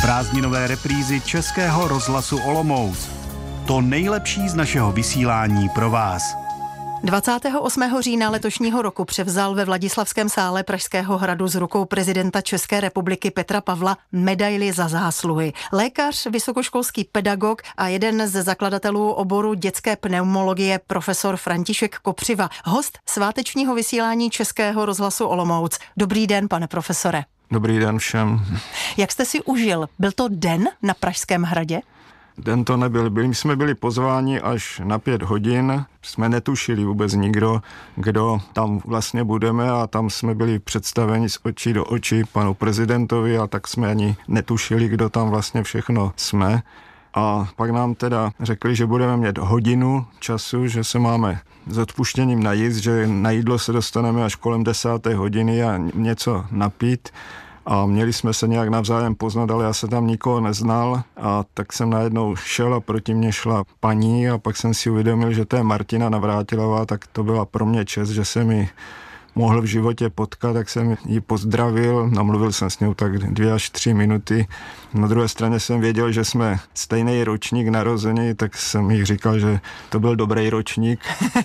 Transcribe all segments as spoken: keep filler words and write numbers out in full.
Prázdninové reprízy Českého rozhlasu Olomouc. To nejlepší z našeho vysílání pro vás. dvacátého osmého října letošního roku převzal ve Vladislavském sále Pražského hradu z rukou prezidenta České republiky Petra Pavla medaili za zásluhy. Lékař, vysokoškolský pedagog a jeden ze zakladatelů oboru dětské pneumologie profesor František Kopřiva, host svátečního vysílání Českého rozhlasu Olomouc. Dobrý den, pane profesore. Dobrý den všem. Jak jste si užil? Byl to den na Pražském hradě? Den to nebyl. Byli, jsme byli pozváni až na pět hodin. Jsme netušili vůbec nikdo, kdo tam vlastně budeme, a tam jsme byli představeni z očí do očí panu prezidentovi, a tak jsme ani netušili, kdo tam vlastně všechno jsme. A pak nám teda řekli, že budeme mít hodinu času, že se máme s odpuštěním najíst, že na jídlo se dostaneme až kolem desáté hodiny a něco napít. A měli jsme se nějak navzájem poznat, ale já se tam nikoho neznal, a tak jsem najednou šel a proti mě šla paní, a pak jsem si uvědomil, že to je Martina Navrátilová, tak to byla pro mě čest, že jsem ji mohl v životě potkat, tak jsem ji pozdravil, namluvil jsem s ní tak dvě až tři minuty. Na druhé straně jsem věděl, že jsme stejný ročník narození, tak jsem jí říkal, že to byl dobrý ročník.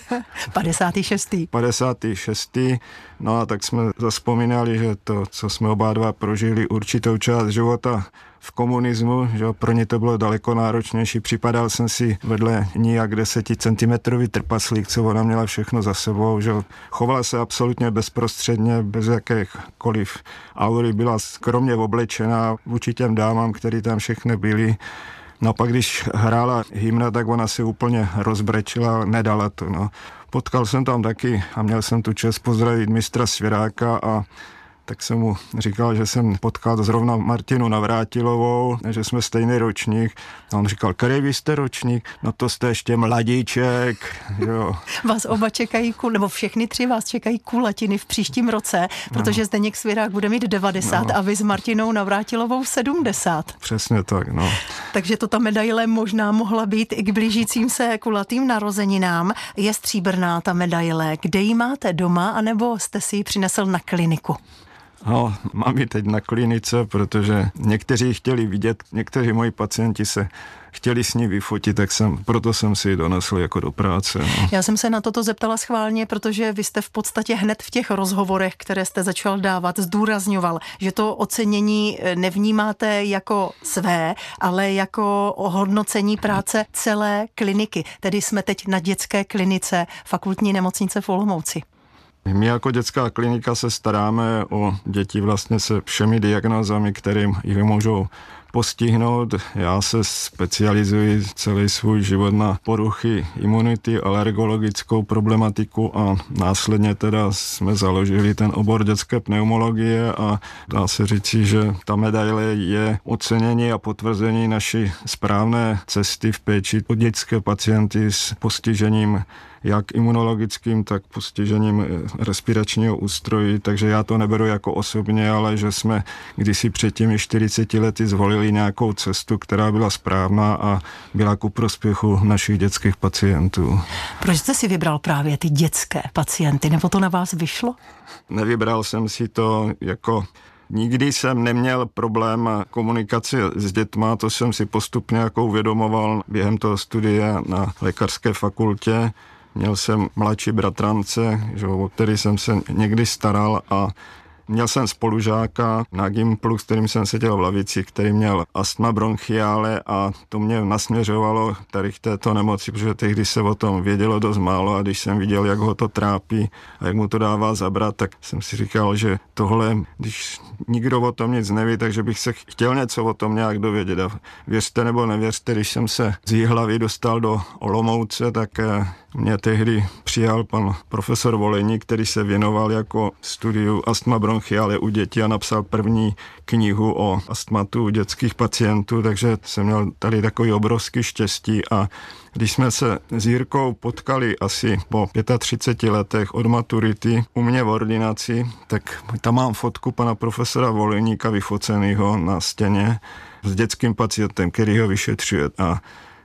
padesátý šestý padesátý šestý No a tak jsme zazpomínali, že to, co jsme oba dva prožili určitou část života v komunismu, že pro ně to bylo daleko náročnější. Připadal jsem si vedle ní jak deseticentimetrový trpaslík, co ona měla všechno za sebou, že chovala se absolutně bezprostředně, bez jakékoliv aury, byla skromně oblečená vůči těm dámám, který tam všechny byly. No pak, když hrála hymna, tak ona si úplně rozbrečila, nedala to, no. Potkal jsem tam taky a měl jsem tu čest pozdravit mistra Svěráka, a tak jsem mu říkal, že jsem potkal zrovna Martinu Navrátilovou, že jsme stejný ročník. A on říkal, který vy jste ročník? No to jste ještě mladíček. Jo. Vás oba čekají, nebo všechny tři vás čekají kulatiny v příštím roce, protože no. Zdeněk Svěrák bude mít devadesát no. a vy s Martinou Navrátilovou sedmdesát. Přesně tak, no. Takže to ta medaile možná mohla být i k blížícím se kulatým narozeninám. Je stříbrná ta medaile. Kde ji máte, doma, anebo jste si ji přinesl na kliniku? No, mám ji teď na klinice, protože někteří chtěli vidět, někteří moji pacienti se chtěli s ní vyfotit, tak jsem, proto jsem si ji donesl jako do práce. No. Já jsem se na toto zeptala schválně, protože vy jste v podstatě hned v těch rozhovorech, které jste začal dávat, zdůrazňoval, že to ocenění nevnímáte jako své, ale jako ohodnocení práce celé kliniky. Tedy jsme teď na dětské klinice Fakultní nemocnice v Olomouci. My jako dětská klinika se staráme o děti vlastně se všemi diagnózami, kterým jich můžou postihnout. Já se specializuji celý svůj život na poruchy imunity, alergologickou problematiku, a následně teda jsme založili ten obor dětské pneumologie, a dá se říci, že ta medaile je ocenění a potvrzení naší správné cesty v péči o dětské pacienty s postižením jak imunologickým, tak postižením respiračního ústrojí, takže já to neberu jako osobně, ale že jsme kdysi před těmi čtyřiceti lety zvolili nějakou cestu, která byla správná a byla ku prospěchu našich dětských pacientů. Proč jste si vybral právě ty dětské pacienty, nebo to na vás vyšlo? Nevybral jsem si to jako... Nikdy jsem neměl problém komunikaci s dětma, to jsem si postupně jako uvědomoval během toho studia na lékařské fakultě. Měl jsem mladší bratrance, že, o který jsem se někdy staral, a měl jsem spolužáka na Gimplu, s kterým jsem seděl v lavici, který měl astma bronchiále, a to mě nasměřovalo tady k této nemoci, protože tehdy se o tom vědělo dost málo, a když jsem viděl, jak ho to trápí a jak mu to dává zabrat, tak jsem si říkal, že tohle, když nikdo o tom nic neví, takže bych se chtěl něco o tom nějak dovědět. A věřte nebo nevěřte, když jsem se z Jihlavy dostal do Olomouce, tak mě tehdy přijal pan profesor Volení, který se věnoval jako studiu astma bronchiále u dětí a napsal první knihu o astmatu u dětských pacientů, takže jsem měl tady takový obrovský štěstí. A když jsme se s Jirkou potkali asi po třiceti pěti letech od maturity u mě v ordinaci, tak tam mám fotku pana profesora Voleníka vyfocenýho na stěně s dětským pacientem, který ho vyšetřuje. A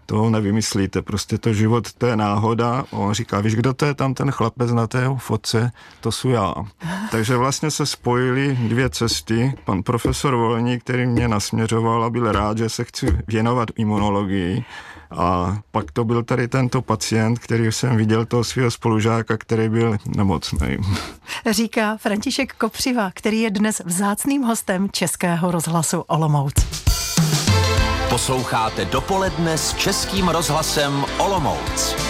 to nevymyslíte, prostě to život, to je náhoda. On říká, víš, kdo to je tam ten chlapec na té fotce? To jsou já. Takže vlastně se spojily dvě cesty. Pan profesor Volný, který mě nasměřoval a byl rád, že se chci věnovat imunologii. A pak to byl tady tento pacient, který jsem viděl toho svého spolužáka, který byl nemocný. Říká František Kopřiva, který je dnes vzácným hostem Českého rozhlasu Olomouc. Posloucháte Dopoledne s Českým rozhlasem Olomouc.